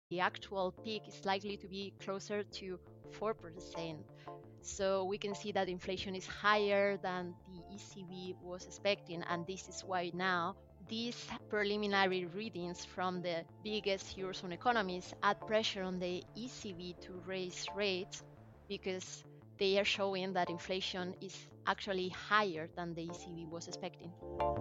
The actual peak is likely to be closer to 4%. So we can see that inflation is higher than the ECB was expecting, and this is why now these preliminary readings from the biggest Eurozone economies add pressure on the ECB to raise rates, because they are showing that inflation is actually higher than the ECB was expecting.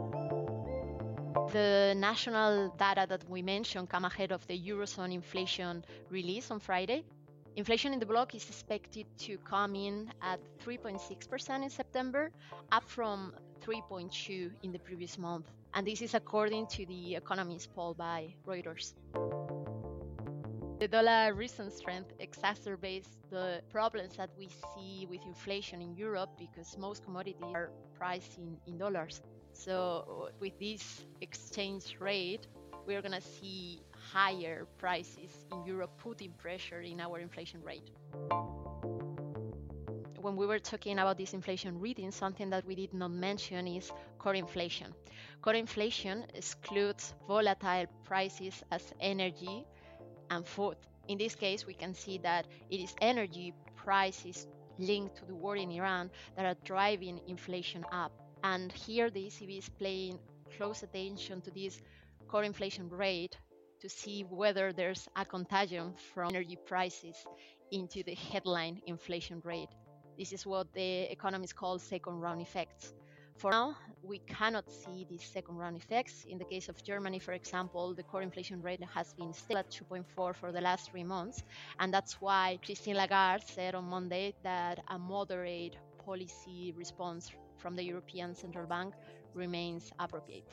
The national data that we mentioned come ahead of the Eurozone inflation release on Friday. Inflation in the bloc is expected to come in at 3.6% in September, up from 3.2% in the previous month. And this is according to the Economist poll by Reuters. The dollar recent strength exacerbates the problems that we see with inflation in Europe, because most commodities are priced in dollars. So with this exchange rate, we're going to see higher prices in Europe, putting pressure in our inflation rate. When we were talking about this inflation reading, something that we did not mention is core inflation. Core inflation excludes volatile prices as energy and food. In this case, we can see that it is energy prices linked to the war in Iran that are driving inflation up. And here the ECB is paying close attention to this core inflation rate to see whether there's a contagion from energy prices into the headline inflation rate. This is what the economists call second round effects. For now, we cannot see these second round effects. In the case of Germany, for example, the core inflation rate has been still at 2.4 for the last 3 months. And that's why Christine Lagarde said on Monday that a moderate policy response from the European Central Bank remains appropriate.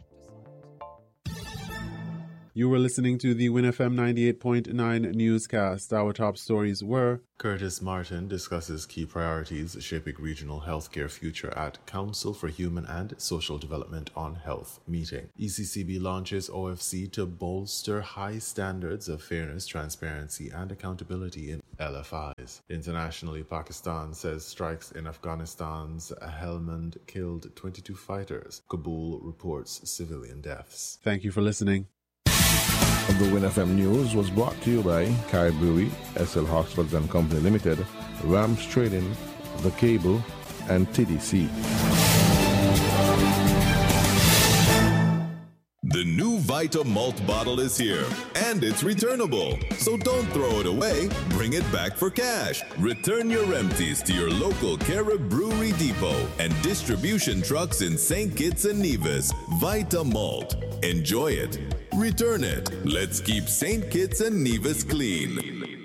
You were listening to the WinFM 98.9 newscast. Our top stories were: Curtis Martin discusses key priorities shaping regional healthcare future at Council for Human and Social Development on Health meeting. ECCB launches OFC to bolster high standards of fairness, transparency, and accountability in LFIs. Internationally, Pakistan says strikes in Afghanistan's Helmand killed 22 fighters. Kabul reports civilian deaths. Thank you for listening. The WinFM News was brought to you by Kai Brewery, SL Hoxford and Company Limited, Rams Trading, The Cable, and TDC. The new Vita Malt bottle is here, and it's returnable. So don't throw it away, bring it back for cash. Return your empties to your local Carib Brewery Depot and distribution trucks in St. Kitts and Nevis. Vita Malt. Enjoy it. Return it. Let's keep St. Kitts and Nevis clean.